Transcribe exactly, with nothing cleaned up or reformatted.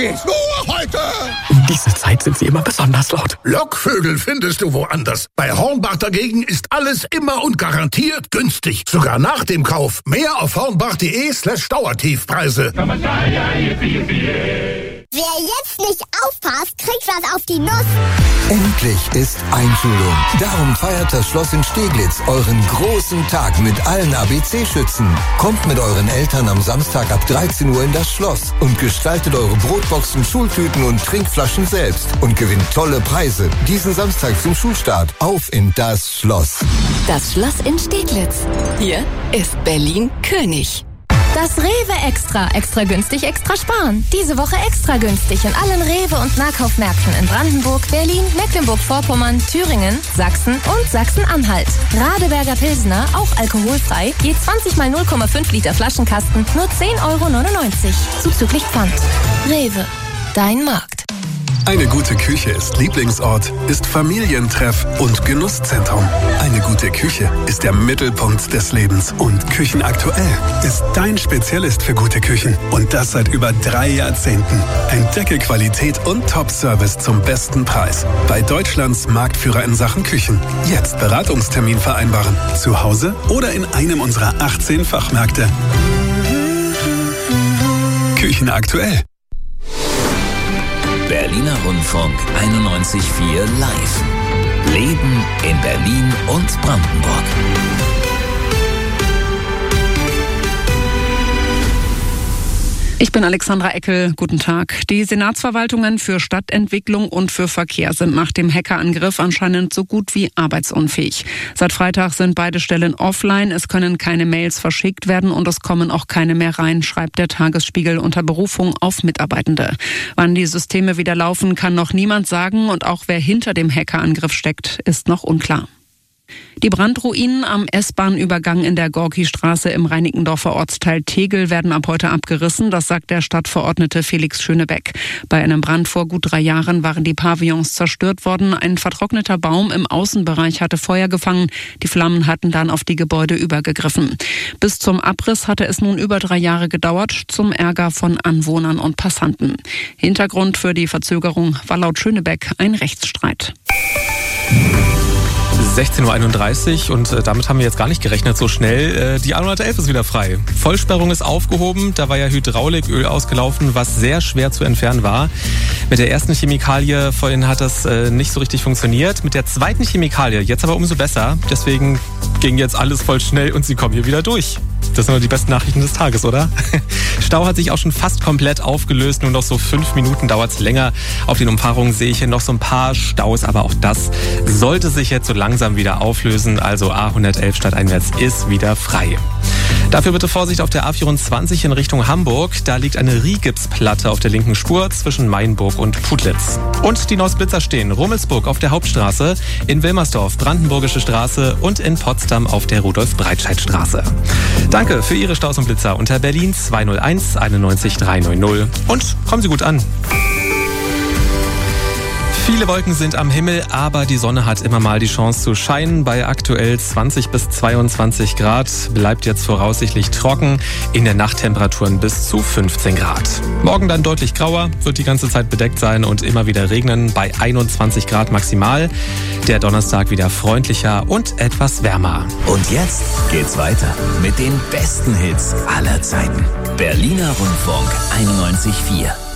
Ist nur heute! Um diese Zeit sind sie immer besonders laut. Lockvögel findest du woanders. Bei Hornbach dagegen ist alles immer und garantiert günstig. Sogar nach dem Kauf. Mehr auf hornbach.de slash Dauertiefpreise. Wer jetzt nicht aufpasst, kriegt was auf die Nuss. Endlich ist Einschulung. Darum feiert das Schloss in Steglitz euren großen Tag mit allen A B C-Schützen. Kommt mit euren Eltern am Samstag ab dreizehn Uhr in das Schloss und gestaltet eure Brotboxen, Schultüten und Trinkflaschen selbst und gewinnt tolle Preise. Diesen Samstag zum Schulstart. Auf in das Schloss. Das Schloss in Steglitz. Hier ist Berlin König. Das Rewe Extra. Extra günstig, extra sparen. Diese Woche extra günstig in allen Rewe- und Nahkaufmärkten in Brandenburg, Berlin, Mecklenburg-Vorpommern, Thüringen, Sachsen und Sachsen-Anhalt. Radeberger Pilsner, auch alkoholfrei, je zwanzig mal null Komma fünf Liter Flaschenkasten, nur zehn Euro neunundneunzig. Zuzüglich Pfand. Rewe. Dein Markt. Eine gute Küche ist Lieblingsort, ist Familientreff und Genusszentrum. Eine gute Küche ist der Mittelpunkt des Lebens. Und Küchenaktuell ist dein Spezialist für gute Küchen. Und das seit über drei Jahrzehnten. Entdecke Qualität und Top-Service zum besten Preis. Bei Deutschlands Marktführer in Sachen Küchen. Jetzt Beratungstermin vereinbaren. Zu Hause oder in einem unserer achtzehn Fachmärkte. Küchenaktuell. Berliner Rundfunk einundneunzig Komma vier live. Leben in Berlin und Brandenburg. Ich bin Alexandra Eckel. Guten Tag. Die Senatsverwaltungen für Stadtentwicklung und für Verkehr sind nach dem Hackerangriff anscheinend so gut wie arbeitsunfähig. Seit Freitag sind beide Stellen offline. Es können keine Mails verschickt werden und es kommen auch keine mehr rein, schreibt der Tagesspiegel unter Berufung auf Mitarbeitende. Wann die Systeme wieder laufen, kann noch niemand sagen und auch wer hinter dem Hackerangriff steckt, ist noch unklar. Die Brandruinen am S-Bahn-Übergang in der Gorki-Straße im Reinickendorfer Ortsteil Tegel werden ab heute abgerissen, das sagt der Stadtverordnete Felix Schönebeck. Bei einem Brand vor gut drei Jahren waren die Pavillons zerstört worden. Ein vertrockneter Baum im Außenbereich hatte Feuer gefangen. Die Flammen hatten dann auf die Gebäude übergegriffen. Bis zum Abriss hatte es nun über drei Jahre gedauert, zum Ärger von Anwohnern und Passanten. Hintergrund für die Verzögerung war laut Schönebeck ein Rechtsstreit. sechzehn Uhr einunddreißig und äh, damit haben wir jetzt gar nicht gerechnet so schnell. Äh, die A hundertelf ist wieder frei. Vollsperrung ist aufgehoben. Da war ja Hydrauliköl ausgelaufen, was sehr schwer zu entfernen war. Mit der ersten Chemikalie vorhin hat das äh, nicht so richtig funktioniert. Mit der zweiten Chemikalie jetzt aber umso besser. Deswegen ging jetzt alles voll schnell und sie kommen hier wieder durch. Das sind nur die besten Nachrichten des Tages, oder? Stau hat sich auch schon fast komplett aufgelöst. Nur noch so fünf Minuten dauert es länger. Auf den Umfahrungen sehe ich hier noch so ein paar Staus. Aber auch das sollte sich jetzt so langsam wieder auflösen. Also A hundertelf stadteinwärts ist wieder frei. Dafür bitte Vorsicht auf der A vierundzwanzig in Richtung Hamburg. Da liegt eine Rigipsplatte auf der linken Spur zwischen Mainburg und Putlitz. Und die Neuss-Blitzer stehen. Rummelsburg auf der Hauptstraße, in Wilmersdorf Brandenburgische Straße und in Potsdam auf der Rudolf-Breitscheid-Straße. Danke für Ihre Staus und Blitzer unter Berlin zwei null eins einundneunzig dreihundert. Und kommen Sie gut an. Viele Wolken sind am Himmel, aber die Sonne hat immer mal die Chance zu scheinen. Bei aktuell zwanzig bis zweiundzwanzig Grad bleibt jetzt voraussichtlich trocken. In der Nacht Temperaturen bis zu fünfzehn Grad. Morgen dann deutlich grauer, wird die ganze Zeit bedeckt sein und immer wieder regnen bei einundzwanzig Grad maximal. Der Donnerstag wieder freundlicher und etwas wärmer. Und jetzt geht's weiter mit den besten Hits aller Zeiten. Berliner Rundfunk einundneunzig Komma vier.